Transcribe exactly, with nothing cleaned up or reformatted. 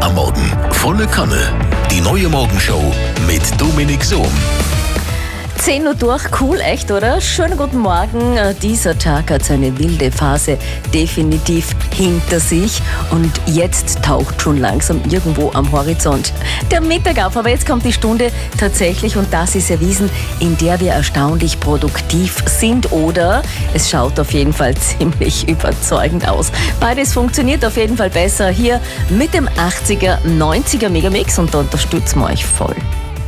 am Morgen. Volle Kanne. Die neue Morgenshow mit Dominik Sohm. zehn Uhr durch, cool, echt, oder? Schönen guten Morgen. Dieser Tag hat seine wilde Phase definitiv hinter sich und jetzt taucht schon langsam irgendwo am Horizont der Mittag auf. Aber jetzt kommt die Stunde tatsächlich, und das ist erwiesen, in der wir erstaunlich produktiv sind, oder es schaut auf jeden Fall ziemlich überzeugend aus. Beides funktioniert auf jeden Fall besser hier mit dem achtziger, neunziger Megamix, und da unterstützen wir euch voll.